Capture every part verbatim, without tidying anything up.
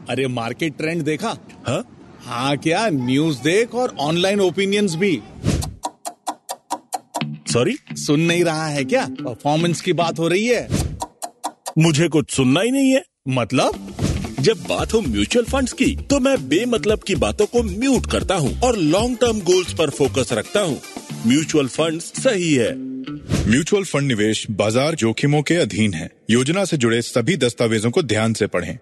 अरे market trend देखा? हाँ हाँ क्या, न्यूज देख और ऑनलाइन ओपिनियंस भी। सॉरी, सुन नहीं रहा है क्या? परफॉर्मेंस की बात हो रही है। मुझे कुछ सुनना ही नहीं है। मतलब? जब बात हो म्यूचुअल फंड्स की तो मैं बेमतलब की बातों को म्यूट करता हूँ और लॉन्ग टर्म गोल्स पर फोकस रखता हूँ। म्यूचुअल फंड्स सही है। म्यूचुअल फंड निवेश बाजार जोखिमों के अधीन है। योजना से जुड़े सभी दस्तावेजों को ध्यान से पढ़ें।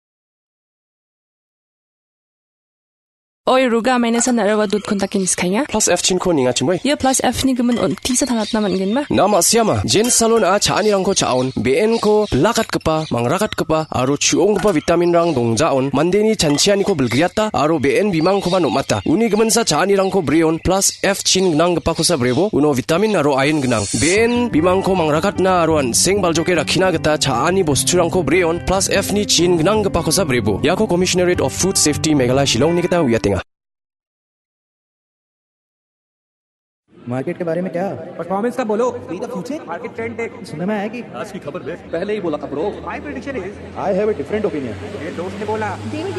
Oi, ruga meine san arawa dut kontak kinis kanya. Plus F chin ko ninga chimoy. Ye plus F ni gumen on tisa thangat naman gin ma. Nama siama. Jen salon a chani rang ko chaon. B N ko lakat kapa, mangrakat kapa, aro chuong kapa vitamin rang dongjaon. Mandeni chanchiani ko bulgriata, aro B N bimang ko manumata. Uni gumen sa chani rang ko brion plus F chin gnang kapa ko sa brebo. Uno vitamin aro iron gnang. B N bimang ko mangrakat na aro an seng baljoke rakhina gata chani bosturang ko brion plus F ni chin gnang kapa ko sa brebo. Yako Commissionerate of Food Safety Meghalaya Shillong ni kita uyatinga. Market के बारे में क्या? Performance का बोलो। पूछे market trend देख। सुनने में आया कि आज की खबर देख। पहले ही बोला था bro. My prediction is I have a different opinion. मेरे दोस्त ने बोला।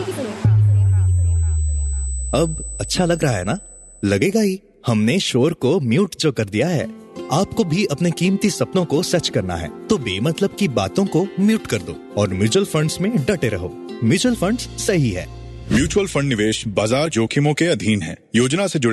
अब अच्छा लग रहा है ना? लगेगा ही। हमने शोर को म्यूट जो कर दिया है। आपको भी अपने कीमती सपनों को सच करना है तो बेमतलब की बातों को म्यूट कर दो और म्यूचुअल फंड्स में डटे रहो। म्यूचुअल फंड्स सही है। म्यूचुअल फंड निवेश बाजार जोखिमों के अधीन है। योजना से जुड़े